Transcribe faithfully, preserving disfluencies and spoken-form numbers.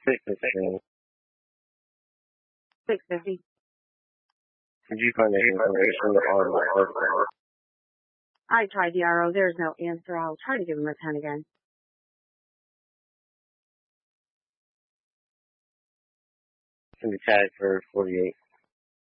six fifty. Six fifty. Did you find that information on my husband? I tried the arrow. There's no answer. I'll try to give him a ten again. Can be tagged for forty-eight.